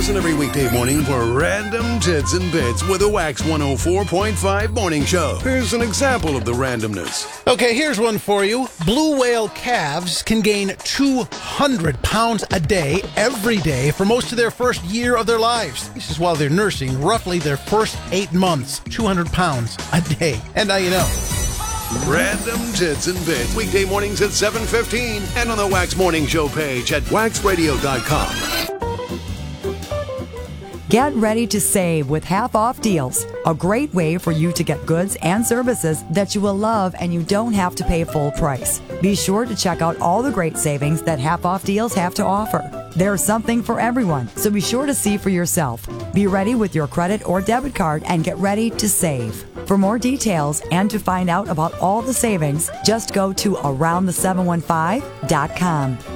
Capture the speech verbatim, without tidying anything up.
Listen every weekday morning for Random Tits and Bits with a Wax one oh four point five morning show. Here's an example of the randomness. Okay, here's one for you. Blue whale calves can gain two hundred pounds a day every day for most of their first year of their lives. This is while they're nursing roughly their first eight months. two hundred pounds a day. And now you know. Random Tits and Bits, weekday mornings at seven fifteen and on the Wax Morning Show page at wax radio dot com. Get ready to save with half-off deals. A great way for you to get goods and services that you will love and you don't have to pay full price. Be sure to check out all the great savings that half-off deals have to offer. There's something for everyone, so be sure to see for yourself. Be ready with your credit or debit card and get ready to save. For more details and to find out about all the savings, just go to around the seven one five dot com.